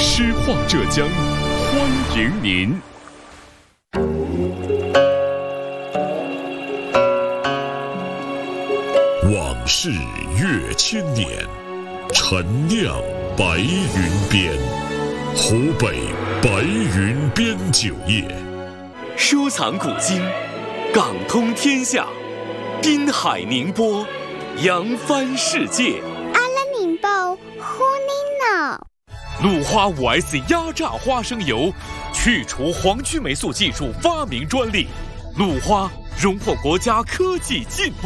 诗画浙江，欢迎您。往事越千年，陈酿白云边。湖北白云边酒业， 收藏古今，港通天下，滨海宁波，扬帆世界。 阿拉宁波呼尼脑。 鲁花5S 压榨花生油，去除黄曲霉素技术发明专利，鲁花荣获国家科技进步。